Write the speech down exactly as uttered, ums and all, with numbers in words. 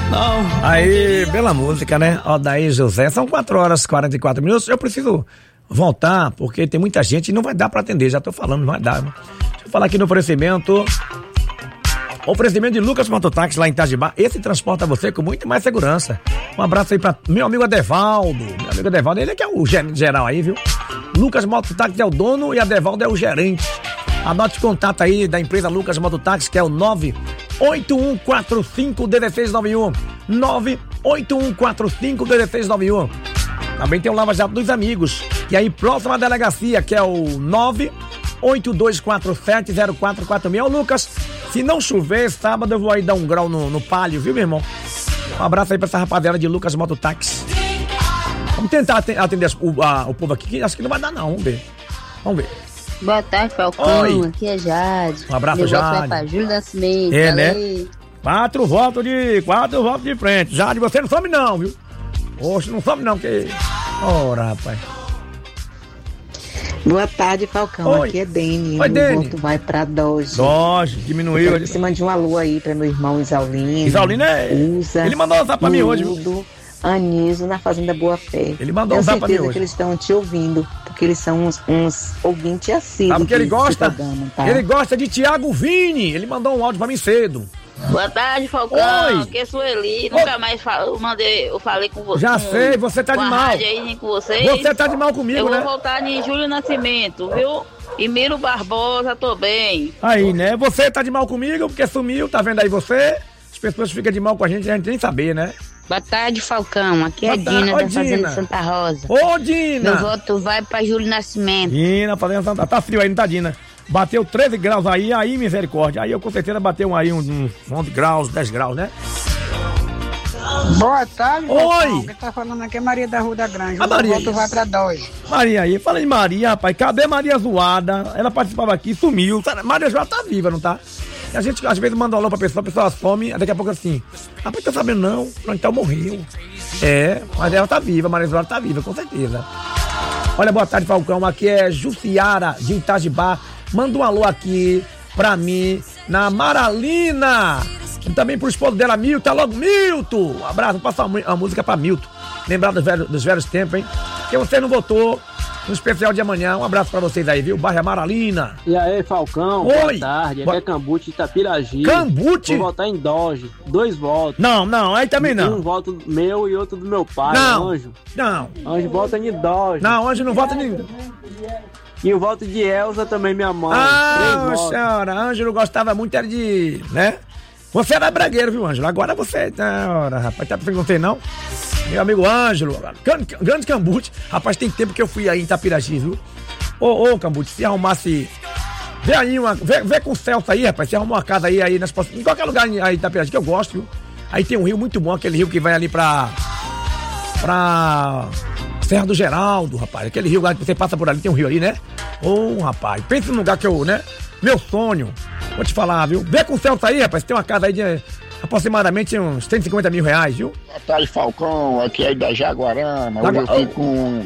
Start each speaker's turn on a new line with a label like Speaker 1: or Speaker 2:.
Speaker 1: Não.
Speaker 2: Aí, bela música, né? Ó, daí, José, são quatro horas e quarenta e quatro minutos. Eu preciso voltar, porque tem muita gente e não vai dar pra atender. Já tô falando, não vai dar. Deixa eu falar aqui no oferecimento. Oferecimento de Lucas Mototáxi lá em Itajibá. Esse transporta você com muito mais segurança. Um abraço aí pra meu amigo Adevaldo. Meu amigo Adevaldo, ele é que é o gerente geral aí, viu? Lucas Mototáxi é o dono e Adevaldo é o gerente. Anote o contato aí da empresa Lucas Mototáxi, que é o nove oito um quatro cinco um seis nove um. nove oito um quatro cinco um seis nove um. Também tem o Lava Jato dos Amigos. E aí, próxima à delegacia, que é o nove oito dois quatro sete zero quatro quatro seis. Ô, Lucas, se não chover, sábado eu vou aí dar um grau no, no palio, viu, meu irmão? Um abraço aí pra essa rapaziada de Lucas Mototáxi. Vamos tentar atender o, a, o povo aqui, que acho que não vai dar não, vamos ver. Vamos ver.
Speaker 3: Boa tarde, Falcão. Oi. Aqui é Jade.
Speaker 2: Um abraço,
Speaker 3: Meu
Speaker 2: Jade.
Speaker 3: Vai pra Júlio Nascimento.
Speaker 2: É,
Speaker 3: falei.
Speaker 2: né? Quatro votos de, quatro votos de frente. Jade, você não some não, viu? Oxe, não some não, que... Ora, rapaz.
Speaker 4: Boa tarde, Falcão.
Speaker 2: Oi.
Speaker 4: Aqui é Deni.
Speaker 2: Oi, Deni.
Speaker 4: O voto vai pra Doge.
Speaker 2: Doge, diminuiu.
Speaker 4: Em cima de um alô aí pra meu irmão Isaulino.
Speaker 2: Isaulino é...
Speaker 4: Usa,
Speaker 2: ele mandou um zap pra mim hoje, viu?
Speaker 4: Aniso na Fazenda Boa Fé.
Speaker 2: Ele mandou um zap pra mim hoje.
Speaker 4: Tenho certeza que eles estão te ouvindo, porque eles são uns, uns ouvintes assíduos.
Speaker 2: Sabe o que ele gosta?
Speaker 4: Programa, tá?
Speaker 2: Ele gosta de Thiago Vini. Ele mandou um áudio pra mim cedo.
Speaker 5: Boa tarde, Falcão.
Speaker 2: Oi.
Speaker 5: Aqui é Sueli. Nunca Oi. mais falo, eu mandei, eu falei com você.
Speaker 2: Já sei, você tá de mal.
Speaker 5: Aí, com vocês.
Speaker 2: Você tá de mal comigo,
Speaker 5: eu
Speaker 2: né?
Speaker 5: Eu vou voltar em Júlio Nascimento, viu? E Miro Barbosa, tô bem.
Speaker 2: Aí, né? Você tá de mal comigo porque sumiu, tá vendo aí você? As pessoas ficam de mal com a gente, a gente nem saber, né?
Speaker 3: Boa tarde, Falcão. Aqui é
Speaker 2: Boa
Speaker 3: Dina,
Speaker 2: Oi,
Speaker 3: da Fazenda
Speaker 2: Dina.
Speaker 3: Santa Rosa.
Speaker 2: Ô, Dina!
Speaker 3: Meu voto vai pra Júlio Nascimento.
Speaker 2: Dina, Fazenda Santa... Tá frio aí, não tá, Dina? Bateu treze graus aí, aí, misericórdia. Aí eu com certeza bateu aí uns um, onze graus, dez graus, né?
Speaker 6: Boa tarde,
Speaker 2: Oi!
Speaker 6: Falcão. Quem tá falando aqui é Maria da Rua da Granja.
Speaker 2: A
Speaker 6: O
Speaker 2: Maria.
Speaker 6: voto vai pra Doge.
Speaker 2: Maria aí, fala de Maria, rapaz. Cadê Maria Zoada? Ela participava aqui, sumiu. Maria Zoada tá viva, não tá? E a gente às vezes manda um alô pra pessoa, a pessoa some, daqui a pouco assim, rapaz, tá sabendo não? Então morreu. É, mas ela tá viva, Maria Zoada tá viva, com certeza. Olha, boa tarde, Falcão. Aqui é Jussiara de Itajibá. Manda um alô aqui pra mim, na Maralina. E também pro esposo dela, Milton. Logo, Milton! Um abraço, passa a música pra Milton. Lembrar dos velhos, dos velhos tempos, hein? Que você não votou no especial de amanhã. Um abraço pra vocês aí, viu? Bairro Maralina.
Speaker 7: E aí, Falcão?
Speaker 2: Oi.
Speaker 7: Boa tarde. Aqui
Speaker 2: Boa...
Speaker 7: é Cambuti, Itapiragi.
Speaker 2: Cambuti?
Speaker 7: Vou votar em Doge. Dois votos.
Speaker 2: Não, não, aí também não.
Speaker 7: Um voto meu e outro do meu pai,
Speaker 2: não.
Speaker 7: Anjo.
Speaker 2: Não.
Speaker 7: Anjo vota em Doge.
Speaker 2: Não, Anjo não vota em...
Speaker 7: E o voto de Elza também, minha mãe.
Speaker 2: Ah, senhora, Ângelo gostava muito era de, né? Você era bragueiro, viu, Ângelo? Agora você, ora, rapaz, tá pensando que não tem, não? Meu amigo Ângelo, grande, grande Cambuti. Rapaz, tem tempo que eu fui aí em Itapiragi, viu? Ô, ô, Cambuti, se arrumasse... Vê aí uma... Vê, vê com o Celso aí, rapaz, se arrumou uma casa aí, aí nas, em qualquer lugar aí em Itapiragi, que eu gosto, viu? Aí tem um rio muito bom, aquele rio que vai ali pra... Pra... Serra do Geraldo, rapaz. Aquele rio lá que você passa por ali, tem um rio aí, né? Ô, oh, rapaz, pensa num lugar que eu, né? Meu sonho. Vou te falar, viu? Vê com o Celso aí, rapaz. Tem uma casa aí de aproximadamente uns cento e cinquenta mil reais, viu?
Speaker 8: Boa tarde, Falcão. Aqui é da Jaguarana. Hoje
Speaker 2: Agora...
Speaker 8: eu fico com